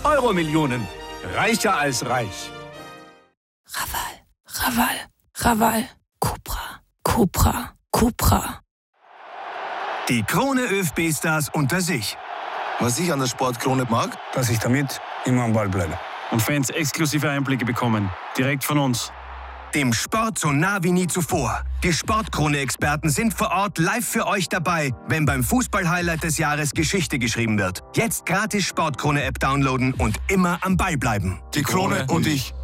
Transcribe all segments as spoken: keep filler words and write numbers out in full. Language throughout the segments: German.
Euro-Millionen. Reicher als reich. Raval, Raval, Raval. Cupra, Cupra, Cupra. Die Krone ÖFB-Stars unter sich. Was ich an der Sportkrone mag, Dass ich damit immer am Ball bleibe. Und Fans exklusive Einblicke bekommen. Direkt von uns. Dem Sport so nah wie nie zuvor. Die Sportkrone-Experten sind vor Ort live für euch dabei, wenn beim Fußball-Highlight des Jahres Geschichte geschrieben wird. Jetzt gratis Sportkrone-App downloaden und immer am Ball bleiben. die Krone und ich.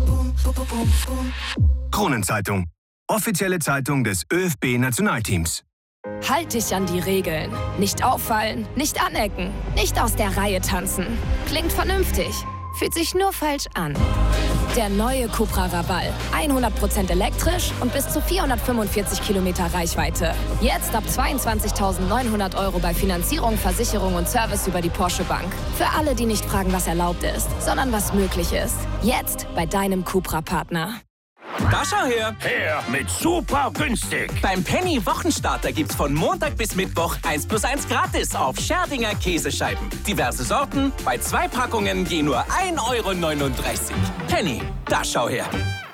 Kronenzeitung. Offizielle Zeitung des ÖFB-Nationalteams. Halt dich an die Regeln. Nicht auffallen, nicht anecken, nicht aus der Reihe tanzen. Klingt vernünftig, fühlt sich nur falsch an. Der neue Cupra Raval. hundert Prozent elektrisch und bis zu vierhundertfünfundvierzig Kilometer Reichweite. Jetzt ab zweiundzwanzigtausendneunhundert Euro bei Finanzierung, Versicherung und Service über die Porsche Bank. Für alle, die nicht fragen, was erlaubt ist, sondern was möglich ist. Jetzt bei deinem Cupra-Partner. Da schau her! Her mit super günstig. Beim Penny Wochenstarter gibt's von Montag bis Mittwoch eins plus eins gratis auf Scherdinger Käsescheiben. Diverse Sorten, bei zwei Packungen je nur ein Euro neununddreißig. Penny, da schau her!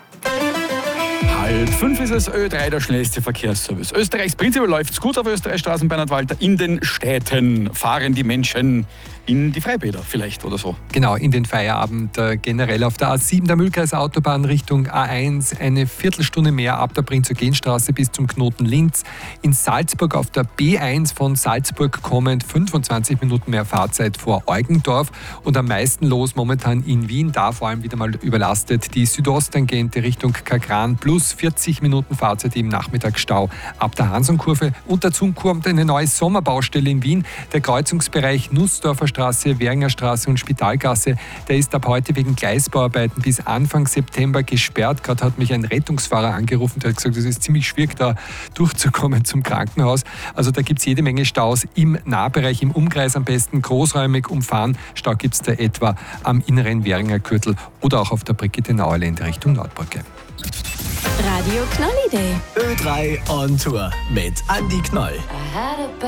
Halb fünf ist es, Ö drei, der schnellste Verkehrsservice Österreichs. Prinzipiell läuft es gut auf Österreich Straßen, Bernhard Walter. In den Städten fahren die Menschen in die Freibäder vielleicht oder so. Genau, in den Feierabend. Äh, generell auf der A sieben der Mühlkreisautobahn Richtung A eins eine Viertelstunde mehr ab der Prinz-Eugen-Straße bis zum Knoten Linz. In Salzburg auf der B eins von Salzburg kommend fünfundzwanzig Minuten mehr Fahrzeit vor Eugendorf. Und am meisten los momentan in Wien, da vor allem wieder mal überlastet die Südosttangente Richtung Kagran plus vierzig Minuten Fahrzeit im Nachmittagsstau ab der Hansonkurve. Und dazu kommt eine neue Sommerbaustelle in Wien. Der Kreuzungsbereich Nussdorfer Straße, Währinger Straße und Spitalgasse, der ist ab heute wegen Gleisbauarbeiten bis Anfang September gesperrt. Gerade hat mich ein Rettungsfahrer angerufen, der hat gesagt, es ist ziemlich schwierig, da durchzukommen zum Krankenhaus. Also da gibt es jede Menge Staus im Nahbereich, im Umkreis am besten großräumig umfahren. Stau gibt es da etwa am inneren Währinger Gürtel oder auch auf der Brigitte-Nauer-Allee in Richtung Nordbrücke. Radio Knolli Day. Ö drei on Tour mit Andi Knoll.